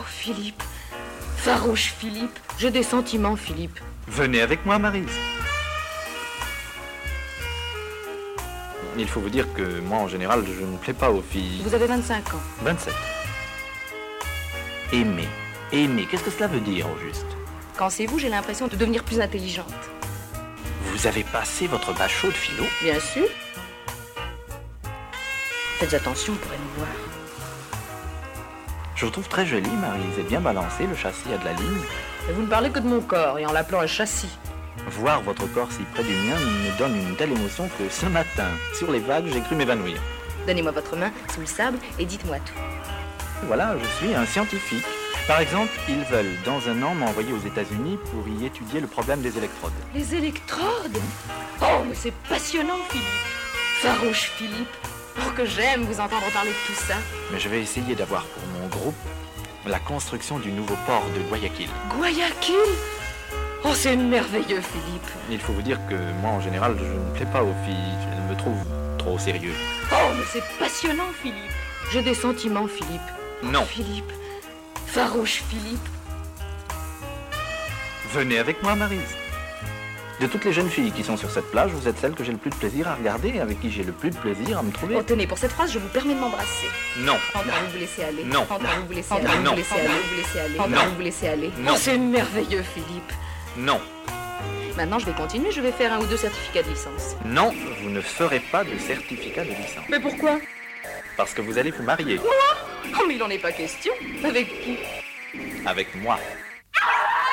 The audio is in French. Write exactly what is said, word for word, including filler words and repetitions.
Philippe. Farouche Philippe. J'ai des sentiments, Philippe. Venez avec moi, Maryse. Il faut vous dire que moi, en général, je ne plais pas aux filles. Vous avez vingt-cinq ans. vingt-sept. Aimer. Aimer, qu'est-ce que cela veut dire, au juste? Quand c'est vous, j'ai l'impression de devenir plus intelligente. Vous avez passé votre bachot de philo? Bien sûr. Faites attention, on pourrait nous voir. Je vous trouve très jolie, Maryse, et bien balancée, le châssis a de la ligne. Et vous ne parlez que de mon corps, et en l'appelant un châssis. Voir votre corps si près du mien me donne une telle émotion que ce matin, sur les vagues, j'ai cru m'évanouir. Donnez-moi votre main sous le sable et dites-moi tout. Voilà, je suis un scientifique. Par exemple, ils veulent, dans un an, m'envoyer aux États-Unis pour y étudier le problème des électrodes. Les électrodes? Oh, mais c'est passionnant, Philippe. Farouche Philippe. Oh, que j'aime vous entendre parler de tout ça. Mais je vais essayer d'avoir pour mon groupe la construction du nouveau port de Guayaquil. Guayaquil? Oh, c'est merveilleux, Philippe. Il faut vous dire que moi, en général, je ne plais pas aux filles. Elles me trouvent trop sérieux. Oh, mais c'est passionnant, Philippe. J'ai des sentiments, Philippe. Non. Philippe. Farouche Philippe. Venez avec moi, Maryse. De toutes les jeunes filles qui sont sur cette plage, vous êtes celle que j'ai le plus de plaisir à regarder et avec qui j'ai le plus de plaisir à me trouver. Oh, tenez, pour cette phrase, je vous permets de m'embrasser. Non. Entendez-vous vous laisser aller. Non. Entendez-vous vous laisser aller. Non. Vous laisser aller. Vous laisser aller. Non. Entendez-vous vous laisser aller. Non. Oh, c'est merveilleux, Philippe. Non. Maintenant, je vais continuer. Je vais faire un ou deux certificats de licence. Non, vous ne ferez pas de certificat de licence. Mais pourquoi? Parce que vous allez vous marier. Moi? Oh, mais il n'en est pas question. Avec qui? Avec moi.